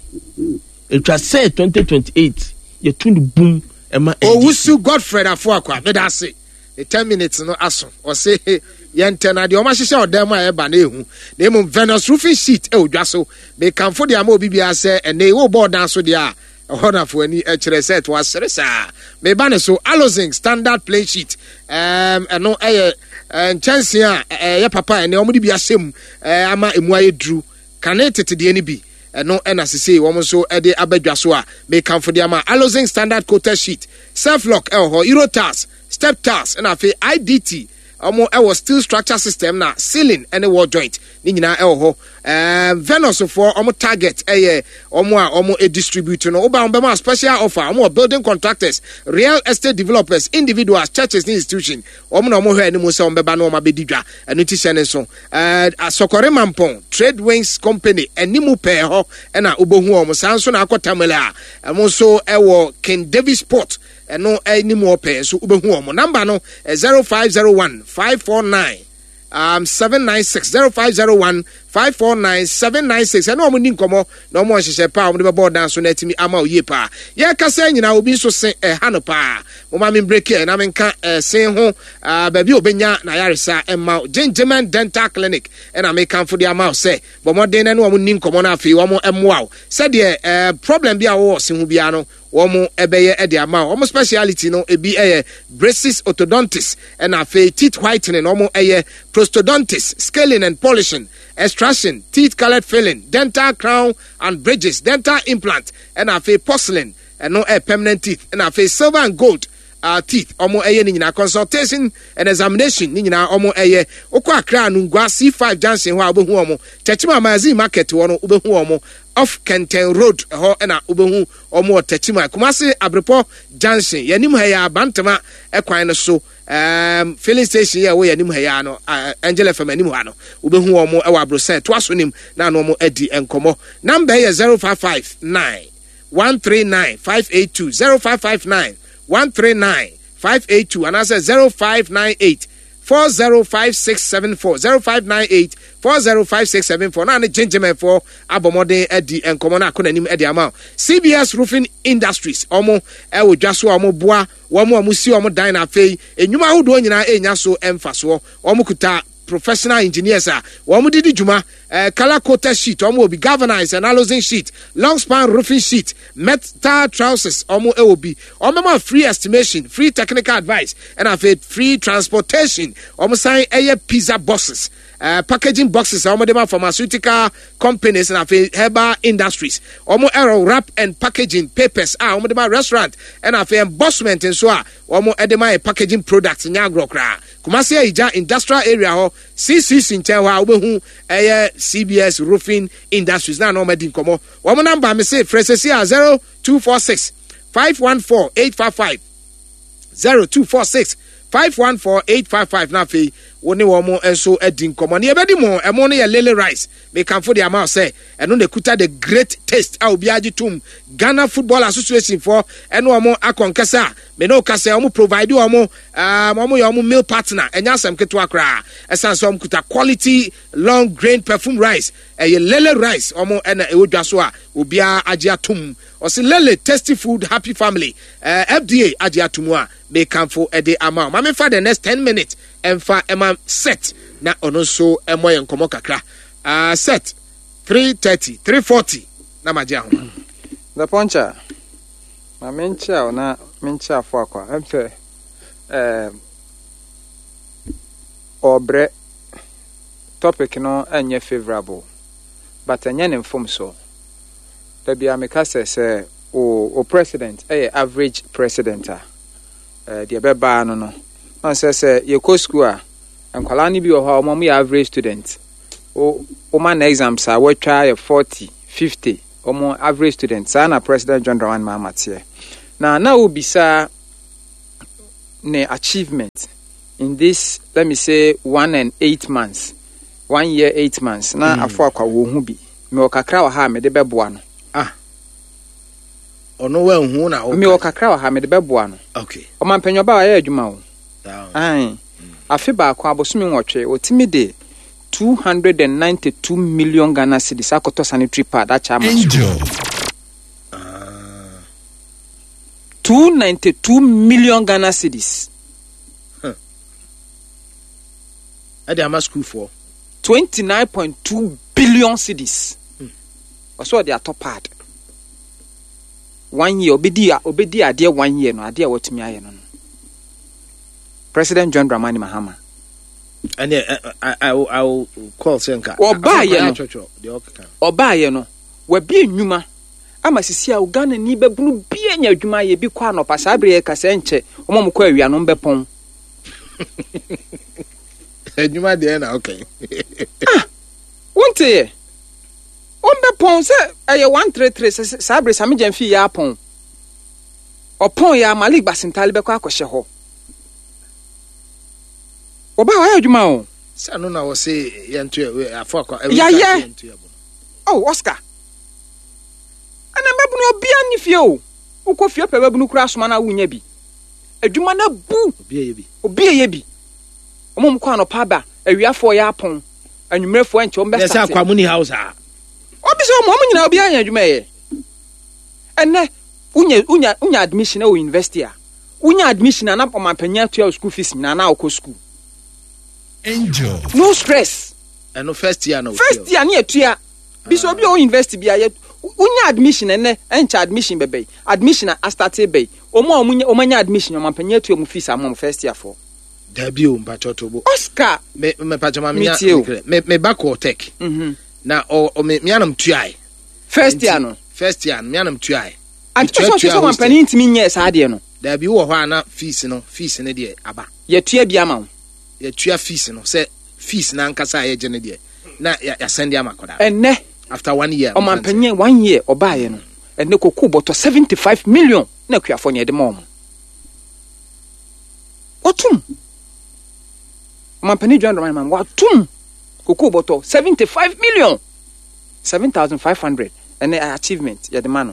etwa say twenty twenty-eight ye tuni boom ema Owusu Godfred Afuakwa me da say the ten minutes no aso o say yentena de o ma hihye odam a eba na ehu na emu Venus roofing sheet e odwa so me kanfo de ama obi bia say ene wo board dan so de a hona fo ani e kire set wa sere sa me ba ne so Alozing standard play sheet um eno eye nchanse a ye papa ene omudi bia sem ama emu aye dru kanetete de ani bi eno ena sese wo so e de abadwa so a me kanfo de ama Alozing standard coated sheet self lock e ho Euro tiles step tiles and afi I D T omo e was steel structure system na ceiling any wall joint ni nyina e ho um Venus for omo target eh omo a omo e distribute no oba omo special offer omo building contractors real estate developers individuals churches and institutions omo na omo hwe ani mo se omo beba na omo bedidwa anu ti hye ne so eh Asokore Mampong Trade Wings Company animu pe ho e na obohu omo sanso na akotamele a omo so e wo King Davis Port eno any more pay so ubehu omo number no zero five zero one five four nine um seven nine six zero five zero one five four nine seven nine six eno omo ni nkomo na omo hyehyɛ pa omo de board dan so na atimi ama oye pa ye kasa nyina obi so se eh ha no pa mo ma me break e na me nka eh sen ho ah ba bi obenya na yaresa emma Gentleman Dental Clinic ena me kan fo de ama se bo modern na omo ni nkomo na afi omo emmoa se de eh problem bi a wo se ho bia no womo ebeye e de ama womo speciality no ebi eye braces orthodontist and afi teeth whitening womo eye prosthodontist scaling and polishing extraction teeth colored filling dental crown and bridges dental implant and afi porcelain and no a permanent teeth and afi silver and gold uh, teeth omo eye ni nyina consultation and examination ni nyina omo eye okwa akra nungwa C five Johnson ho abohu omo Techima magazine market wo no obehu omo off Kenten Road ho na obehu omo Techima Kumasi Abrepo Junction yanim ha ya bantama ekwan no so um filling station ya we yanim ha ya no uh, Angel F M anim ha no obehu omo e wa Abrosen to aso nim na no omo edi enkomo number here zero five five nine one three nine five eight two zero five five nine one three nine five eight two and I say zero five nine eight four zero five six seven four zero five nine eight four zero five six seven four na ne gentleman for abomode edi enkomo na akona nim edi ama C B S Roofing Industries omo e wo dwaso omo boa wo mo si omo dan na afei enwuma hodo nyina enya so emfaso omo kuta professional engineers are womu didi juma uh, color coated sheet omo obi galvanized and Alozing sheet long span roofing sheet metal trousers omo e obi omo ma free estimation free technical advice and have free transportation omo sign eye pizza boxes uh, packaging boxes omo dem pharmaceutical companies and have herbal industries omo aero wrap and packaging papers ah omo dem restaurant and have embossment and so ah omo edema packaging products nyagro kra Kumasi Ija industrial area ho C C Sintewa obehu eye C B S Roofing Industries na no medin komo wo mo number me say fresesi a zero two four six five one four eight five five zero two four six five one four eight five five na fe woni wo mo enso edin komo ne ebedi mo emo ne ye lele rice me kan for the amount say eno ne kuta the great taste a obi agitum Ghana Football Association for eno wo mo akonkasa me no kasa wo mo provide wo mo um wo mo yo mo meal partner enya sam keto akra esan so mo kuta quality long grain perfume rice e ye lele rice wo mo ena e wodwa so a obi agiatum o se lele tasty food happy family uh, F D A agiatum a me kan for e de amount ma me for the next ten minutes emfa ema set na ono so emo ye nkomo kakra uh, set three thirty three forty na magia ho the poncha ma mencha na mencha fo akwa emfe eh obre topic no enye favorable but enye ne mfom so da bia me ka se o o president eh average president a eh de be ba no no on say say ye ko school a enkwala ni bi o ha o mo average student o o man exams a we try forty fifty o mo average student sa na President John Dramani Mahama tie na na obisa ne achievement in this, let me say, one and eight months one year eight months na mm. afọ akwa wo hu bi me o kakra wa ha me de beboa no ah ono wa hu na o me o kakra wa ha me de beboa no okay o man panyo ba wa ya adwuma wo ai mm. afi ba akwa abosumi nwotwe otimi de two hundred ninety-two million Ghana cedis akoto sanitary pad acha ma ah two hundred ninety-two million Ghana cedis huh. Ade ama school for twenty-nine point two billion cedis. Hmm. Also they are top part. One year obedi obedi ade one year no ade watumi aye no. President John Dramani Mahama. And I I I will call Senka. Oba ye no. Oba ye no. We bi nnwuma. Ama sisi a Uganda ni bebunu bi anya adwuma ye bi kwa no pasa abre ka se nche. Omo mo kwa awia no mbepon. Adwuma de na okay. Ah. Wonte ye. Ombepon se eye one thirty-three se abre same jamfi ya pon. Opon ya Malik Basintali be kwa akohye ho. Oba wa adwuma o. Sa no na wo se yentu afọ akwa. Ya ya. Oh, Oscar. Ana mebunu obi anifie o. Ukọ fie pe mebunu kura asoma na wunya bi. Adwuma na bu. Obi eye bi. Obi eye bi. Omom kwa no paba, awiafo ya apon. Anwumrefo enche ombe start. Yes, akwa muni house a. Obi so mo nyina obi anya adwuma ye. Enne unya unya unya admission na university a. Unya admission na pomapanya to school fees na na okọ school. Angel. No stress. And no first year no. First year na etua. Bi so obi o university bia ye unya admission enne encha admission bebe. Admission a start be. Omo omunya omanya admission omapanya to mu fees am first year for. Dabi o mpa chotobo. Oscar me me pa chama me me me back or tech. Mhm. Na o me me anam tuai. First year no. First year me anam tuai. Ati so so one penny ntimi nye sa de no. Dabi wo ho ana fees no, fees ne de aba. Ye tua bia ma wo. Ye tua fees no, say fees na nkasa ye je ne de. Na ya send ya makoda. Enne after one year. O man penye one year oba ye no. Enne koku boto seventy-five million na kuafo nye de mom. Otum. Mampani John Dramani man watum koku boto seventy-five million seven thousand five hundred and the achievement ya the man.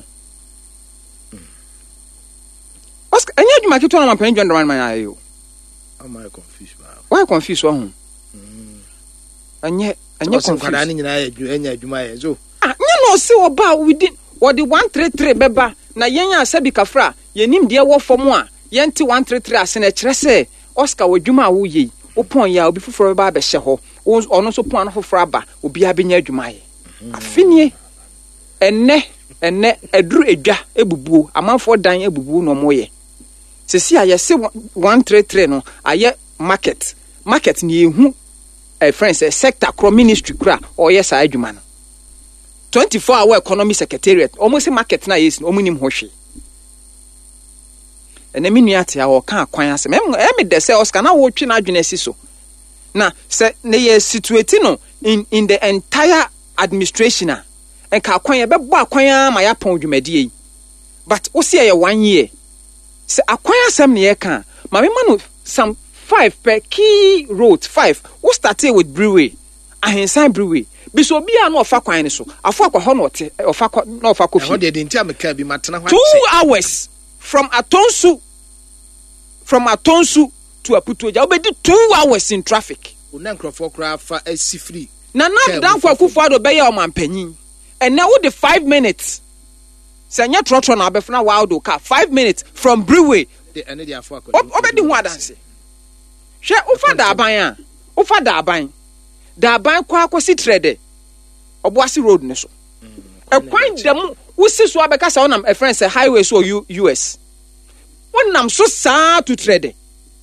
Oscar anya dwuma keto na Mampani John Dramani man ayo. Am I confused ba? Why confused one? Mm. Anya anya confused. Kwada ni nyina ya anya dwuma ya zo. Ah nya no se oba within what the one thirty-three beba na yenya asabi kafra yenim de wo fom a yenti one thirty-three ase na kire se Oscar wadwuma wo yi. Upon ya obi fufuro ba be hye ho ono so pon anofoforo aba obi abenya adwumaye afinie enne enne aduru edwa ebubuo amanfo dan ebubuo no moye sesi aye se one thirty-three no aye market market ni ehu eh friends sector cro ministry kra oye sa adwuma no twenty-four hour economy secretariat almost market na yes omunim ho hwe ene minu ate a wo kan akwan ase me me de se Oscar na wo twi na adwene si so na se ne ye situate no in in the entire administration a enka akwan ye bebo akwan ma ya pon dwumadie but wo se ye one year se akwan asem ne ye kan ma me ma no some five per key road five wo start with brewery ahensan brewery biso bia na ofa kwan ne so afọ akwa ho na ote ofa na ofa kofi ho de de ntia me ka bi matena ho two hours from Atonsu from Atonsu to Aputoja obedi two hours in traffic una nkrofo kra fa asi free na na dan kwa kufu ado be ya o mampanyin and now the five minutes sanya trotro na abefna wild car five minutes from brewery the ene dia afọ akọ obedi hu adanse hwe ufa da aban a ufa da aban da aban kwa akosi trade oboase road ne so ekwan dem usi so abeka sa onam a friend say highway so U S onam so sa to trade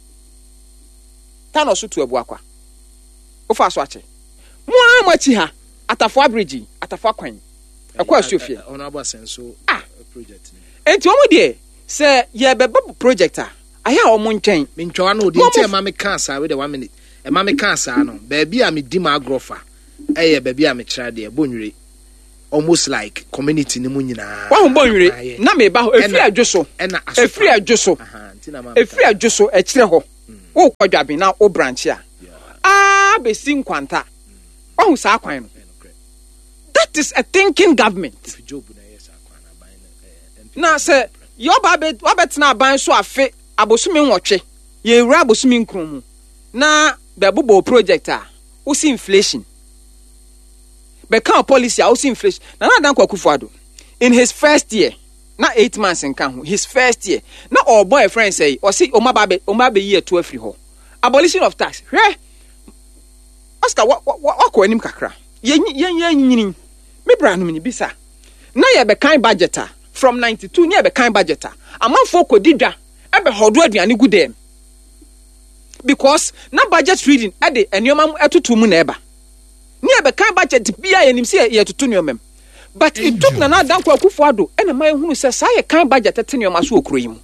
tano so to abuakwa ofa so ache mo amachi ha atafo bridge atafo kwan akwa asofie honorable senso project enti omo de se ye beba project a aya omo nchen mentwa na odi enti e ma me ka asa we the one minute e ma me ka asa no ba bia me di ma agrofa eye ba bia me kira de bonwire almost like community ni mu nyina wa hu bonwire na me ba ho efiri adwoso efiri adwoso efiri adwoso e kire ho wo kwadwabe na o branch a ah be sin kwanta wa hu sa kwan no that is a thinking government na say yo ba be wa betena ban so afe abosumi nwotwe ye wura abosumi nkromu na be bobo project a wo see inflation be kan policy a wo see inflation na na dan Kwakufuado in his first year na eight months in kan his first year na our boyfriend say o see o ma ba be o ma be year two afri ho abolition of tax hwe Oscar wa wa ko anim kakra ye ye nyini me bra no me bisa na ye be kan budget a from ninety-two ni e be kan budget a amanfo ko didwa e be hodo aduane gu dem because na budget reading e de enioma atutu mu na eba ni e be kan budget bia ye nim se ye tutu niomem but it took na na dan Kwakufuado e na man hunu se sa ye kan budget tete nioma so okuro yim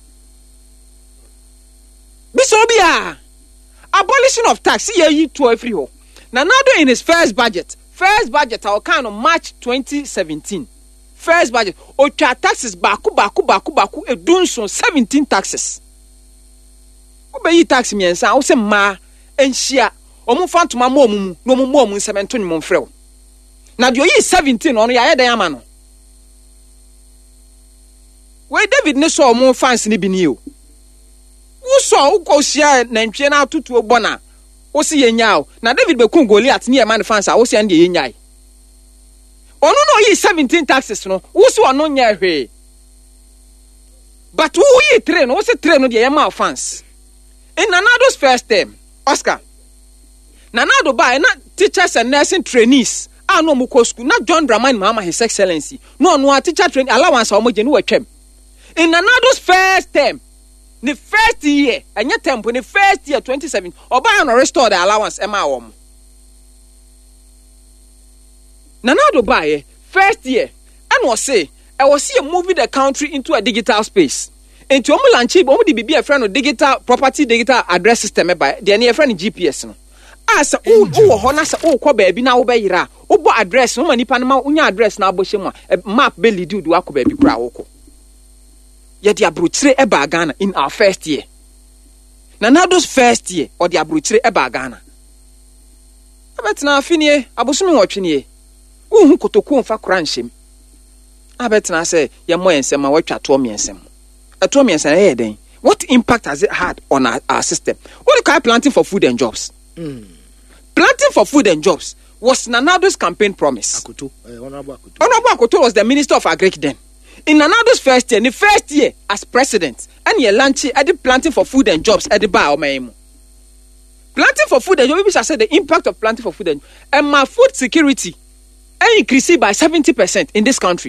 biso bia abolition of tax ye yi to every ho na nado in his first budget first budget our kind of March twenty seventeen first budget ocha taxes baku baku baku baku edunso seventeen taxes obeyi tax miensa wo se ma enhia omu fantoma ma omu no mu mo omu seventeen mo mfrew na de oyi seventeen ono ya yedan ama no we David ne so omu fans ni bi ni o wo so wo ko sia na ntwe na atutu obona wo se yenya o na David be kun Goliath ni e man fans a wo se ande yenya ono no yi seventeen taxes no wo se ono nya hwe but wo yi three no wo se three no de yema fans in Nanado's first term Oscar Nanado ba na teachers and nursing trainees ah no mu ko school na John Dramani Mahama his excellency no no teacher training allowance o mo je ni watwam in Nanado's first term the first year anya tempo the first year twenty seven oba no restore the allowance e ma wo mo Nanado ba first year and was say I was see moving the country into a digital space into omo lanchi omo di bibi e friend no digital property digital address system e ba de na e friend G P S no asa u wo ho na sa u kɔ baabi na wo be yira wo bo address no ma nipa no ma unya address na abohye mu a map be lead du akɔ baabi kura wo kɔ ye di abrochire e ba Ghana in our first year Nanado's first year or di abrochire e ba Ghana abetna afinie abosomi wotwene wo hu kotoku mfa kora nhyem abetna say ye mo ensem ma watwa to miensem eto miensem e den what impact has it had on our, our system what do you planting for food and jobs mm. Planting for food and jobs was Nanado's campaign promise. Akoto, uh, Honorable Akoto. Honorable Akoto was the Minister of Agric then. In Nanado's first year, the first year as president, and he launched at the planting for food and jobs at the bar of Planting for food and jobs, I said the impact of planting for food and and my food security increased by seventy percent in this country.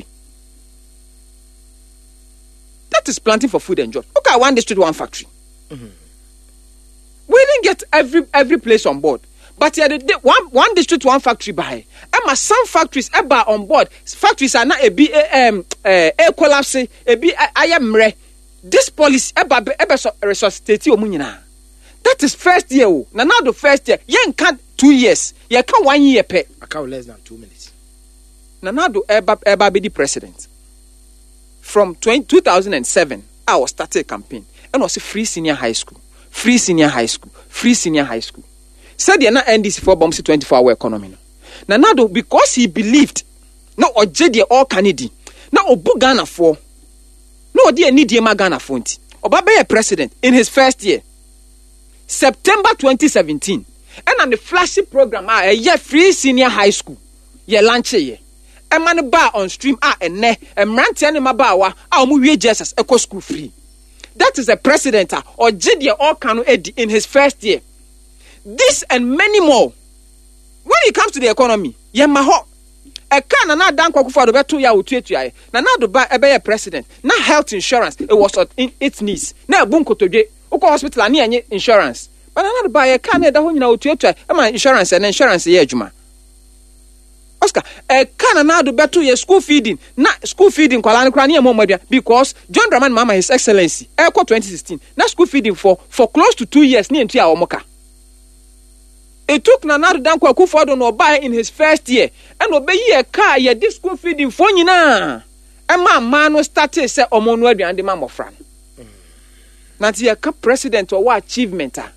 That is planting for food and jobs. Okay, one district, one factory. Mm-hmm. We didn't get every every place on board. But yeah, the, the, one one district, one factory by. Emma, some factories eba on board. Factories are not a be um a collapse a be I am re. This policy eba eba resuscitate omunina. That is first year. Now now the first year. Yen can't two years. Yen can't one year pay. I can't less than two minutes. Now now the eba eba be the president. From two thousand seven, I was started a campaign and was a free senior high school, free senior high school, free senior high school. Said they are not N D C for bombs twenty-four hour economy. Now, now, because he believed, no, or J D or Kennedy, no, Obu Ghana for, no, dear need Yema Ghana for, Obaba president in his first year, September twenty seventeen, and on the flagship program, a year free senior high school, ye lunch ye, a man bar on stream, ah, and ne, and Rantian Mabawa, our movie Jesus, eco school free. That is a president or J D or Kanu Eddie in his first year. This and many more. When it comes to the economy, Yamaho, a can and not done for the better ya would treat you. Now, to buy a president, not health insurance, it was in its knees. Now, Bunko to J, Oko Hospital and insurance. But another buy a can that you know to my insurance and insurance, yeah, Juma. Oscar eh kana na do beto ye school feeding na school feeding kwala ne kra ne mo madua because John Dramani Mahama His Excellency eh ko twenty sixteen na school feeding for for close to two years ne entu a omoka. It took Nana Dankwa Akufo-Addo no buy in his first year and obey ye car ye this school feeding for nyina. Emma man no started say omo no aduan de ma mofra. Na ti ye ka president or what achievement ah